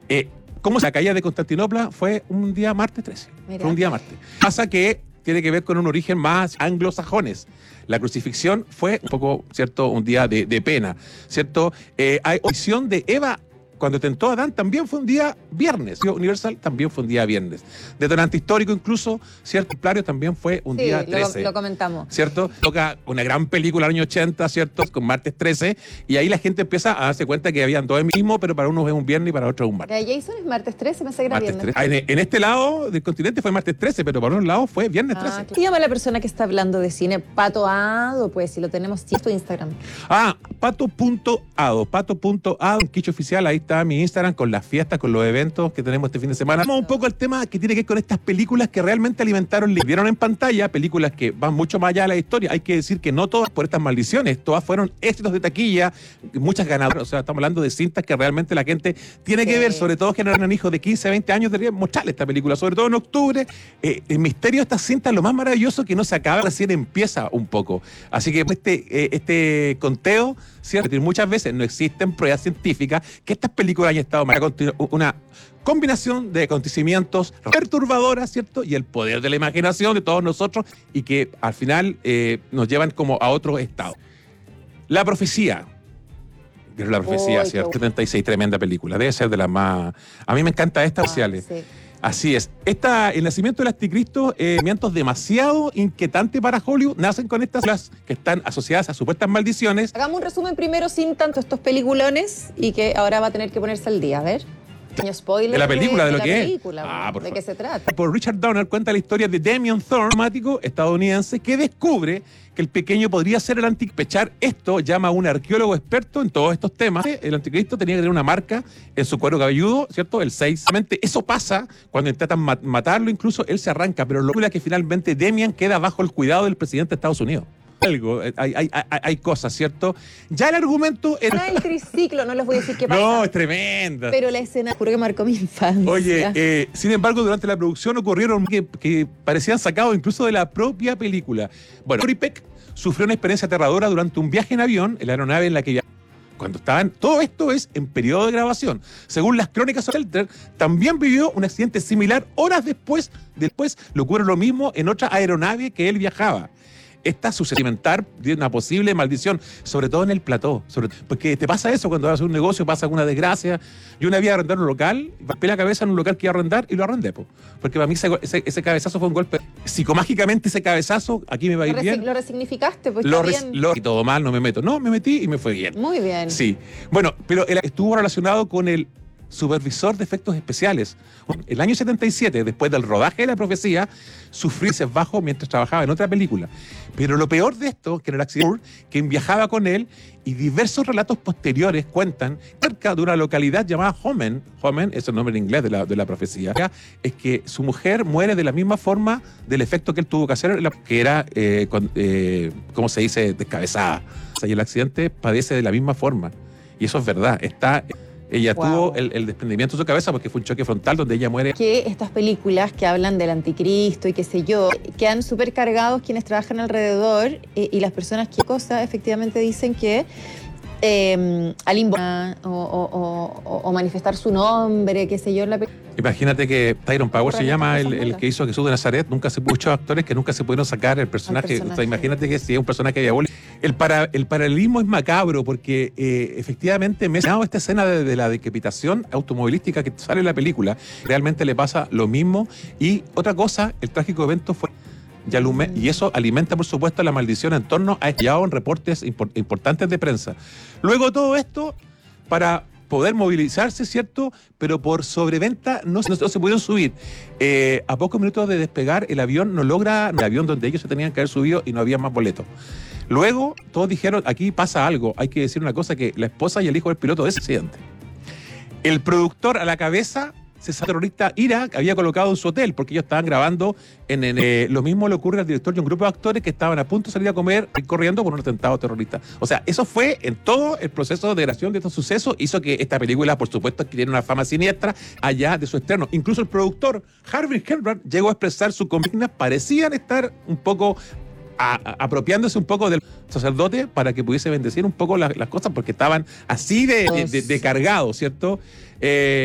¿Cómo la caída de Constantinopla fue un día martes 13? Mira. Fue un día martes. Pasa que tiene que ver con un origen más anglosajones. La crucifixión fue un poco, ¿cierto?, un día de pena, ¿cierto? Hay omisión de Eva. Cuando tentó a Adán también fue un día viernes. Universal también fue un día viernes. Detonante histórico incluso, ¿cierto? Templario también fue un día 13. Lo comentamos. ¿Cierto? Toca una gran película del año 80, ¿cierto? Con martes 13. Y ahí la gente empieza a darse cuenta que habían dos el mismo, pero para unos es un viernes y para otros es un martes. ¿De Jason es martes 13? Pensé que era Martes viernes. 13. En este lado del continente fue martes 13, pero para otros lados fue viernes 13. ¿Qué se llama la persona que está hablando de cine? Pato Ado, pues, si lo tenemos en tu Instagram. Pato.ado, un quicho oficial, ahí está mi Instagram con las fiestas, con los eventos que tenemos este fin de semana. Vamos un poco al tema que tiene que ver con estas películas que realmente alimentaron, vieron en pantalla, películas que van mucho más allá de la historia. Hay que decir que no todas por estas maldiciones, todas fueron éxitos de taquilla, muchas ganadoras. O sea, estamos hablando de cintas que realmente la gente tiene que ver, sobre todo que eran hijos de 15, 20 años, deberían mostrarle esta película, sobre todo en octubre. El misterio de estas cintas, lo más maravilloso que no se acaba, recién empieza un poco. Así que este conteo, ¿cierto? Muchas veces no existen pruebas científicas que estas películas hayan estado una combinación de acontecimientos perturbadoras, ¿cierto? Y el poder de la imaginación de todos nosotros y que al final nos llevan como a otro estado. La profecía. La profecía, ¿cierto? 76, tremenda película. Debe ser de las más... A mí me encanta estas sociales. Sí. Así es. El nacimiento del anticristo, movimientos demasiado inquietantes para Hollywood, nacen con estas películas que están asociadas a supuestas maldiciones. Hagamos un resumen primero sin tanto estos peliculones y que ahora va a tener que ponerse al día. A ver. Spoiler de la película, de lo que es. ¿De qué se trata? Por Richard Donner cuenta la historia de Damien Thorne, matemático estadounidense, que descubre que el pequeño podría ser el anticristo. Pechar esto llama a un arqueólogo experto en todos estos temas. El anticristo tenía que tener una marca en su cuero cabelludo, ¿cierto? El 6. Eso pasa cuando intentan matarlo, incluso él se arranca, pero lo que finalmente Damien queda bajo el cuidado del presidente de Estados Unidos. Hay cosas, ¿cierto? Ya el argumento... El triciclo, no les voy a decir qué pasa. No, es tremenda. Pero la escena, juro que marcó mi infancia. Oye, sin embargo, durante la producción ocurrieron que parecían sacados incluso de la propia película. Bueno, Gregory Peck sufrió una experiencia aterradora durante un viaje en avión, en la aeronave en la que viajaba. Cuando estaban, todo esto es en periodo de grabación. Según las crónicas de Shelter, también vivió un accidente similar horas después. Después le ocurre lo mismo en otra aeronave que él viajaba. Esta sucedimentar de una posible maldición, sobre todo en el plató. Porque te pasa eso cuando vas a hacer un negocio, pasa alguna desgracia. Yo una vez iba a arrendar un local, golpeé la cabeza en un local que iba a arrendar y lo arrendé. Porque para mí ese cabezazo fue un golpe. Psicomágicamente ese cabezazo, aquí me va a ir bien. Lo resignificaste, pues y todo mal, no me meto. No, me metí y me fue bien. Muy bien. Sí. Bueno, pero estuvo relacionado con el supervisor de efectos especiales. El año 77, después del rodaje de La Profecía, sufrió ese bajo mientras trabajaba en otra película. Pero lo peor de esto, que en el accidente, quien viajaba con él, y diversos relatos posteriores cuentan cerca de una localidad llamada Homen es el nombre en inglés de la profecía, es que su mujer muere de la misma forma del efecto que él tuvo que hacer, que era, ¿cómo se dice?, descabezada. O sea, y el accidente padece de la misma forma. Y eso es verdad. Ella tuvo el desprendimiento de su cabeza porque fue un choque frontal donde ella muere. Que estas películas que hablan del anticristo y qué sé yo, quedan súper cargados quienes trabajan alrededor y las personas que efectivamente dicen que al invocar o manifestar su nombre, qué sé yo, en la película. Imagínate que Tyrone Power se llama el que hizo Jesús de Nazaret. Muchos actores que nunca se pudieron sacar el personaje. O sea, imagínate que si es un personaje diabólico. El paralelismo es macabro porque efectivamente me he mencionado esta escena de la decapitación automovilística que sale en la película. Realmente le pasa lo mismo. Y otra cosa, el trágico evento fue Yalume, y eso alimenta, por supuesto, la maldición en torno a ya en reportes importantes de prensa. Luego todo esto, para poder movilizarse, ¿cierto? Pero por sobreventa no se pudieron subir. A pocos minutos de despegar, el avión no logra el avión donde ellos se tenían que haber subido y no había más boletos. Luego, todos dijeron, aquí pasa algo. Hay que decir una cosa, que la esposa y el hijo del piloto de ese accidente. El productor a la cabeza, terrorista Ira, había colocado en su hotel, porque ellos estaban grabando lo mismo le ocurre al director de un grupo de actores que estaban a punto de salir a comer corriendo por un atentado terrorista. O sea, eso fue en todo el proceso de creación de estos sucesos, hizo que esta película, por supuesto, adquiriera una fama siniestra allá de su estreno. Incluso el productor Harvey Keitel llegó a expresar sus consignas, parecían estar un poco apropiándose un poco del sacerdote para que pudiese bendecir un poco las cosas, porque estaban así de cargados, ¿cierto?